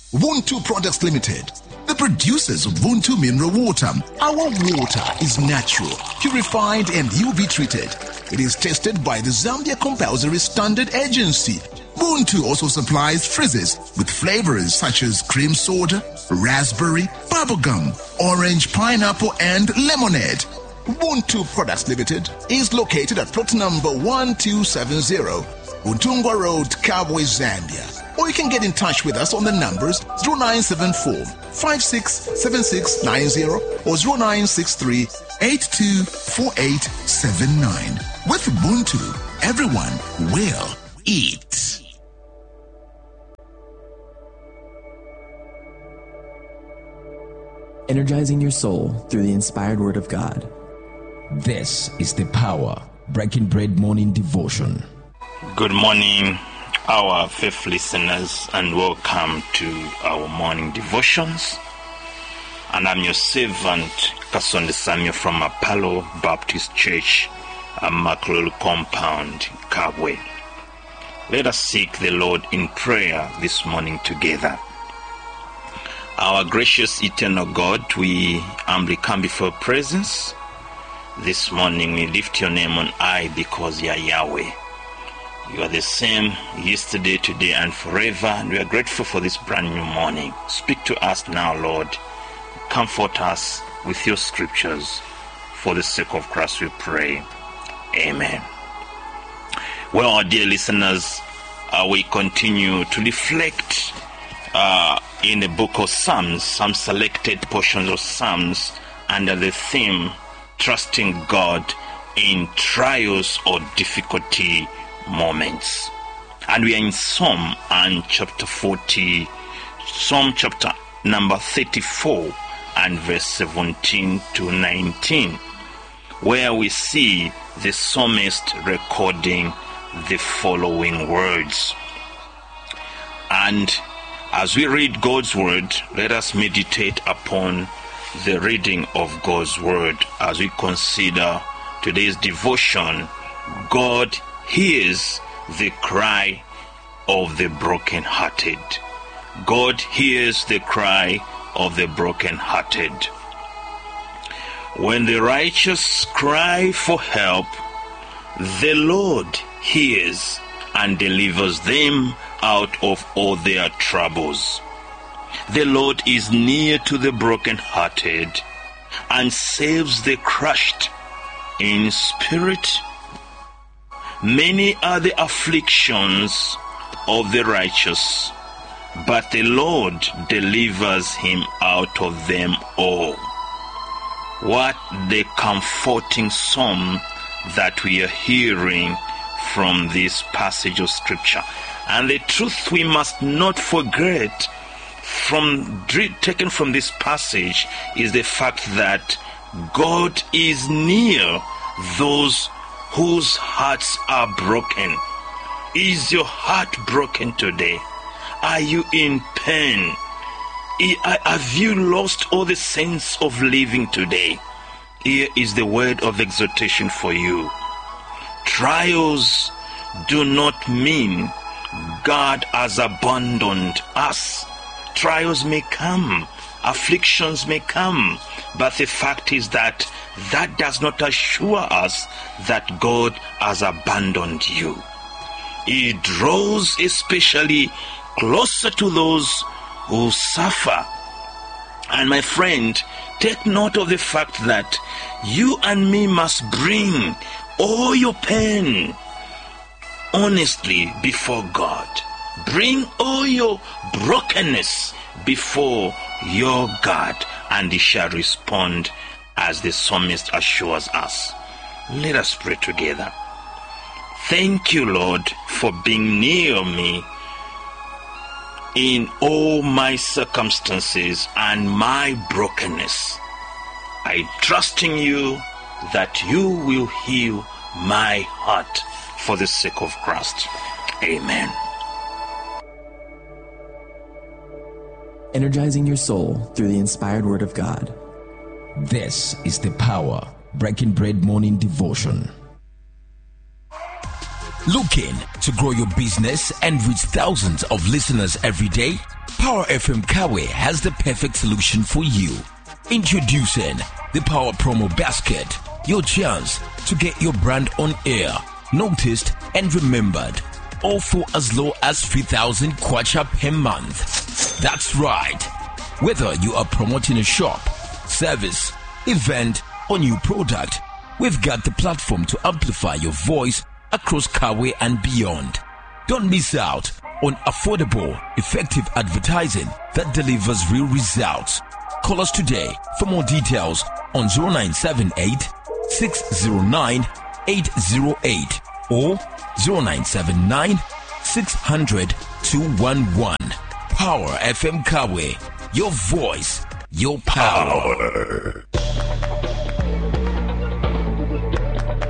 Ubuntu Products Limited, the producers of Ubuntu Mineral Water. Our water is natural, purified and UV treated. It is tested by the Zambia Compulsory Standard Agency. Ubuntu also supplies frizzes with flavors such as cream soda, raspberry, bubblegum, orange, pineapple, and lemonade. Ubuntu Products Limited is located at plot number 1270, Untungwa Road, Kabwe, Zambia. Or you can get in touch with us on the numbers 0974 567690 or 0963 824879. With Ubuntu, everyone will eat. Energizing your soul through the inspired word of God. This is the Power Breaking Bread Morning Devotion. Good morning, our faith listeners, and welcome to our morning devotions. And I'm your servant, Kasonde Samuel from Apollo Baptist Church, Maklulu Compound, Kabwe. Let us seek the Lord in prayer this morning together. Our gracious eternal God, we humbly come before your presence. This morning we lift your name on high because you are Yahweh. You are the same yesterday, today, and forever, and we are grateful for this brand new morning. Speak to us now, Lord. Comfort us with your scriptures. For the sake of Christ we pray. Amen. Well, our dear listeners, we continue to reflect in the book of Psalms, some selected portions of Psalms under the theme, Trusting God in Trials or Difficulty Moments. And we are in Psalm chapter 40, Psalm chapter number 34 and verse 17 to 19, where we see the psalmist recording the following words. And as we read God's word, let us meditate upon the reading of God's word as we consider today's devotion. God hears the cry of the brokenhearted. God hears the cry of the brokenhearted. When the righteous cry for help, the Lord hears and delivers them out of all their troubles. The Lord is near to the brokenhearted and saves the crushed in spirit. Many are the afflictions of the righteous, but the Lord delivers him out of them all. What the comforting psalm that we are hearing from this passage of scripture. And the truth we must not forget taken from this passage is the fact that God is near those whose hearts are broken. Is your heart broken today? Are you in pain? Have you lost all the sense of living today? Here is the word of exhortation for you. Trials do not mean God has abandoned us. Trials may come, afflictions may come, but the fact is that does not assure us that God has abandoned you. He draws especially closer to those who suffer. And my friend, take note of the fact that you and me must bring all your pain honestly before God. Bring all your brokenness before your God, and he shall respond as the psalmist assures us. Let us pray together. Thank you, Lord, for being near me in all my circumstances and my brokenness. I trust in you that you will heal my heart for the sake of Christ. Amen. Energizing your soul through the inspired word of God. This is the Power Breaking Bread Morning Devotion. Looking to grow your business and reach thousands of listeners every day? Power FM Kawe has the perfect solution for you. Introducing the Power Promo Basket, your chance to get your brand on air, noticed and remembered, all for as low as 3,000 kwacha per month. That's right. Whether you are promoting a shop, service, event, or new product, we've got the platform to amplify your voice across Kawe and beyond. Don't miss out on affordable, effective advertising that delivers real results. Call us today for more details on 0978 609 808 or 0979 600 211. Power FM Kawe, your voice, your power.